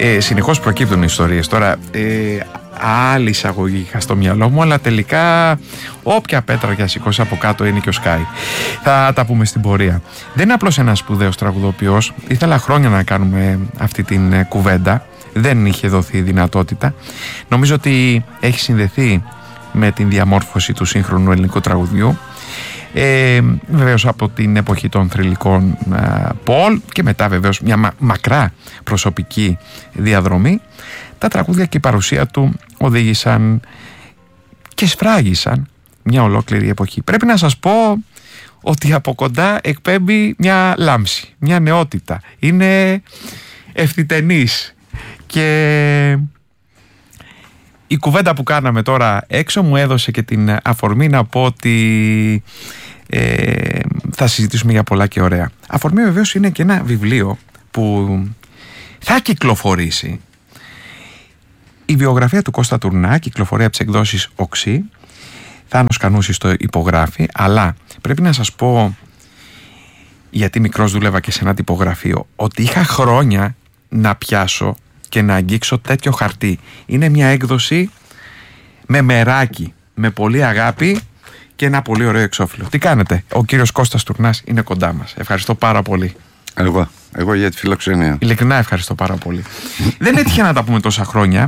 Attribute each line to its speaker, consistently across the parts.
Speaker 1: Συνεχώς προκύπτουν ιστορίες. Τώρα άλλη εισαγωγή είχα στο μυαλό μου, αλλά τελικά όποια πέτρα και σηκώσει από κάτω είναι και ο Sky. Θα τα πούμε στην πορεία. Δεν είναι απλώς ένας σπουδαίος τραγουδοποιός. Ήθελα χρόνια να κάνουμε αυτή την κουβέντα. Δεν είχε δοθεί δυνατότητα. Νομίζω ότι έχει συνδεθεί με την διαμόρφωση του σύγχρονου ελληνικού τραγουδιού. Βεβαίως από την εποχή των θρυλικών Πολ και μετά βεβαίως μια μακρά προσωπική διαδρομή. Τα τραγούδια και η παρουσία του οδήγησαν και σφράγισαν μια ολόκληρη εποχή. Πρέπει να σας πω ότι από κοντά εκπέμπει μια λάμψη, μια νεότητα. Είναι ευθυτενής και η κουβέντα που κάναμε τώρα έξω μου έδωσε και την αφορμή να πω ότι θα συζητήσουμε για πολλά και ωραία. Αφορμή βεβαίως είναι και ένα βιβλίο που θα κυκλοφορήσει. Η βιογραφία του Κώστα Τουρνά κυκλοφορεί από τις εκδόσεις Οξύ. Θάνος Κανούσης το υπογράφει, αλλά πρέπει να σας πω, γιατί μικρός δούλευα και σε ένα τυπογραφείο, ότι είχα χρόνια να πιάσω και να αγγίξω τέτοιο χαρτί. Είναι μια έκδοση με μεράκι, με πολύ αγάπη και ένα πολύ ωραίο εξώφυλλο. Τι κάνετε? Ο κύριος Κώστας Τουρνάς είναι κοντά μας. Ευχαριστώ πάρα πολύ.
Speaker 2: Εγώ για τη φιλοξενία.
Speaker 1: Ειλικρινά ευχαριστώ πάρα πολύ. Δεν έτυχε να τα πούμε τόσα χρόνια.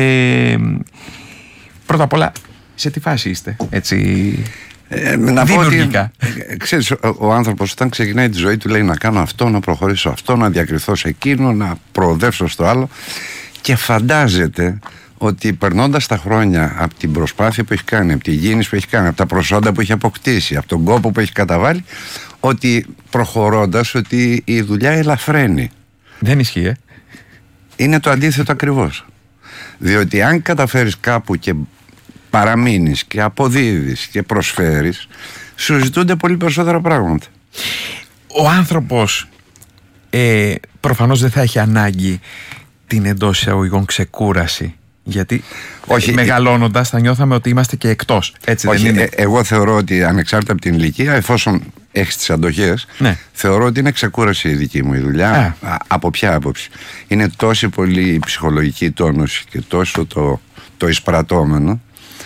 Speaker 1: Πρώτα απ' όλα, σε τι φάση είστε, έτσι,
Speaker 2: να
Speaker 1: δημιουργικά?
Speaker 2: Πω ότι, ξέρεις, ο άνθρωπος όταν ξεκινάει τη ζωή του λέει να κάνω αυτό, να προχωρήσω αυτό, να διακριθώ σε εκείνο, να προοδεύσω στο άλλο, και φαντάζεται ότι περνώντας τα χρόνια από την προσπάθεια που έχει κάνει, από τη γίνηση που έχει κάνει, από τα προσόντα που έχει αποκτήσει, από τον κόπο που έχει καταβάλει, ότι προχωρώντας, ότι η δουλειά ελαφραίνει.
Speaker 1: Δεν ισχύει,
Speaker 2: Είναι το αντίθετο ακριβώς. Διότι αν καταφέρεις κάπου και παραμείνεις και αποδίδεις και προσφέρεις, σου ζητούνται πολύ περισσότερα πράγματα.
Speaker 1: Ο άνθρωπος προφανώς δεν θα έχει ανάγκη την εντός εισαγωγικών ξεκούραση, γιατί μεγαλώνοντας θα νιώθαμε ότι είμαστε και εκτός. Έτσι δεν είναι?
Speaker 2: Εγώ θεωρώ ότι ανεξάρτητα από την ηλικία, εφόσον έχεις τις αντοχές, ναι, θεωρώ ότι είναι ξεκούραση η δική μου η δουλειά. Από ποια άποψη? Είναι τόσο πολύ η ψυχολογική τόνωση και τόσο το εισπρατώμενο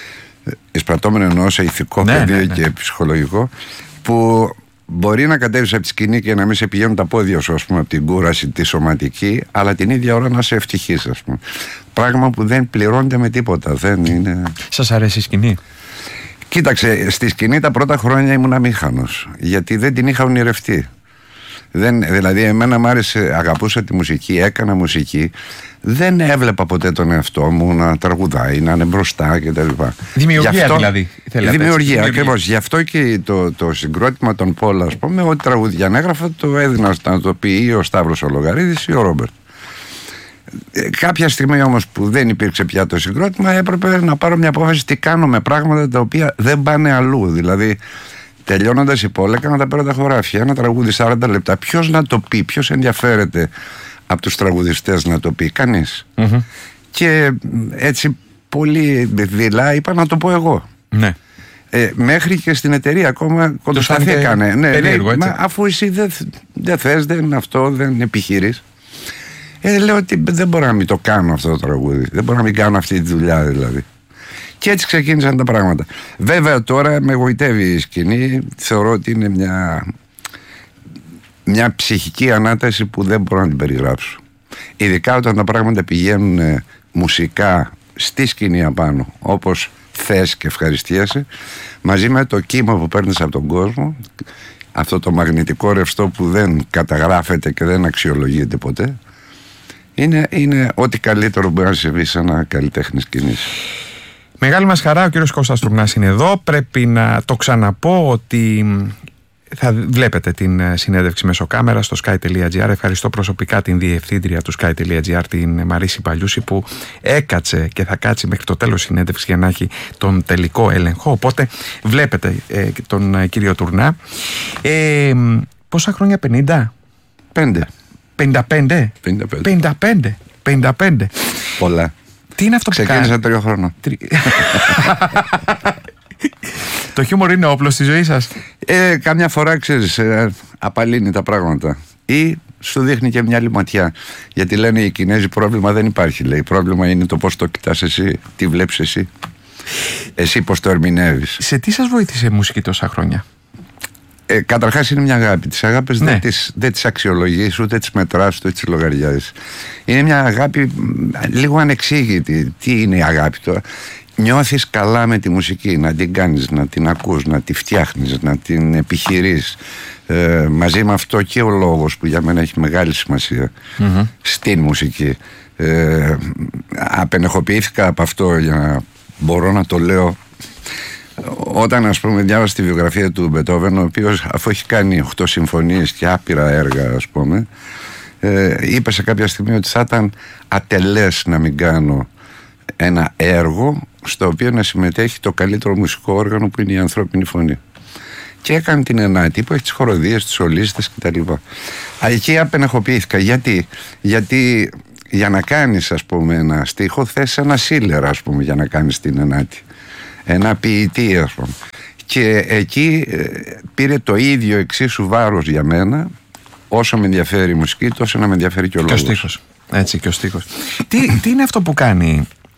Speaker 2: εννοώ σε ηθικό πεδίο και ψυχολογικό, που μπορεί να κατέβεις από τη σκηνή και να μην σε πηγαίνουν τα πόδια σου, ας πούμε, από την κούραση τη σωματική, αλλά την ίδια ώρα να είσαι ευτυχής, ας πούμε. Πράγμα που δεν πληρώνεται με τίποτα. Δεν είναι...
Speaker 1: Σας αρέσει η σκηνή?
Speaker 2: Κοίταξε, στη σκηνή τα πρώτα χρόνια ήμουν αμήχανος, γιατί δεν την είχα ονειρευτεί. Δηλαδή εμένα μ' άρεσε, αγαπούσα τη μουσική, έκανα μουσική. Δεν έβλεπα ποτέ τον εαυτό μου να τραγουδάει, να είναι μπροστά κτλ.
Speaker 1: Δημιουργία δηλαδή.
Speaker 2: Δημιουργία, ακριβώς. Γι' αυτό και το συγκρότημα των Πόλ, ας πούμε, ό,τι τραγουδιά έγραφα το έδινα να το πει ή ο Σταύρος ο Λογαρίδης ή ο Ρόμπερτ. Κάποια στιγμή όμως που δεν υπήρξε πια το συγκρότημα, έπρεπε να πάρω μια απόφαση τι κάνω με πράγματα τα οποία δεν πάνε αλλού. Δηλαδή, τελειώνοντας η Πόλ, έκανα τα πρώτα χωράφια, ένα τραγούδι 40 λεπτά. Ποιος να το πει, ποιος ενδιαφέρεται από τους τραγουδιστές να το πει? Κανείς. Και έτσι πολύ δειλά είπα να το πω εγώ. Ναι. Μέχρι και στην εταιρεία ακόμα κοντοσταθήκανε. Αφού εσύ δεν θες, δεν αυτό, δεν επιχειρείς. Λέω ότι δεν μπορώ να μην το κάνω αυτό το τραγούδι. Δεν μπορώ να μην κάνω αυτή τη δουλειά δηλαδή. Και έτσι ξεκίνησαν τα πράγματα. Βέβαια τώρα με εγωιτεύει η σκηνή. Θεωρώ ότι είναι μια ψυχική ανάταση που δεν μπορώ να την περιγράψω. Ειδικά όταν τα πράγματα πηγαίνουν μουσικά στη σκηνή απάνω, όπως θες και ευχαριστίασαι, μαζί με το κύμα που παίρνεις από τον κόσμο, αυτό το μαγνητικό ρευστό που δεν καταγράφεται και δεν αξιολογείται ποτέ, είναι ό,τι καλύτερο μπορεί να συμβεί σε ένα καλλιτέχνη σκηνής.
Speaker 1: Μεγάλη μας χαρά, ο κύριος Κώστας Τουρνάς είναι εδώ. Πρέπει να το ξαναπώ ότι θα βλέπετε την συνέντευξη μέσω κάμερα στο sky.gr. Ευχαριστώ προσωπικά την διευθύντρια του sky.gr, την Μαρίση Παλιούση, που έκατσε και θα κάτσει μέχρι το τέλος συνέντευξη για να έχει τον τελικό έλεγχο. Οπότε βλέπετε τον κύριο Τουρνά. Πόσα χρόνια? 55.
Speaker 2: Πολλά.
Speaker 1: Τι είναι αυτό που κάνει?
Speaker 2: Ξεκίνησα 3 χρόνια.
Speaker 1: Το χιούμορ είναι όπλο στη ζωή σας?
Speaker 2: Καμιά φορά, ξέρεις, απαλύνει τα πράγματα. Ή σου δείχνει και μια άλλη ματιά. Γιατί λένε οι Κινέζοι πρόβλημα δεν υπάρχει, λέει. Πρόβλημα είναι το πώς το κοιτάς εσύ, τι βλέπεις εσύ. Εσύ πώς το ερμηνεύεις.
Speaker 1: Σε τι σας βοήθησε η μουσική τόσα χρόνια?
Speaker 2: Καταρχάς είναι μια αγάπη. Τις αγάπες δεν τις αξιολογείς, ούτε τις μετράς, ούτε τις λογαριάζεις. Είναι μια αγάπη λίγο ανεξήγητη. Τι είναι η αγάπη τώρα? Νιώθεις καλά με τη μουσική, να την κάνεις, να την ακούς, να τη φτιάχνεις, να την επιχειρείς. Μαζί με αυτό και ο λόγος που για μένα έχει μεγάλη σημασία στην μουσική. Απενεχοποιήθηκα από αυτό για να μπορώ να το λέω. Όταν, ας πούμε, διάβασα τη βιογραφία του Μπετόβεν, ο οποίος αφού έχει κάνει 8 συμφωνίες και άπειρα έργα, ας πούμε, είπε σε κάποια στιγμή ότι θα ήταν ατελές να μην κάνω ένα έργο στο οποίο να συμμετέχει το καλύτερο μουσικό όργανο που είναι η ανθρώπινη φωνή. Και έκανε την ενάτη που έχει τις χοροδίες, τις σολίστες κτλ. Εκεί απενεχοποιήθηκα. Γιατί για να κάνεις, ας πούμε, ένα στίχο θες ένα σύλλερα, ας πούμε, για να κάνεις την ενάτη. Ένα ποιητή, ας πούμε. Και εκεί πήρε το ίδιο εξίσου βάρος για μένα, όσο με ενδιαφέρει η μουσική, τόσο να με ενδιαφέρει και ο λόγος.
Speaker 1: Και ο στίχος. Έτσι, και ο στίχος. Τι είναι αυτό που κάνει